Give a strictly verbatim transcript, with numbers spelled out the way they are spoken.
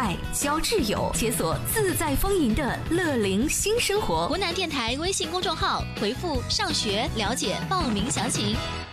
爱，交挚友，解锁自在丰盈的乐龄新生活。 湖南电台微信公众号回复上学了解报名详情。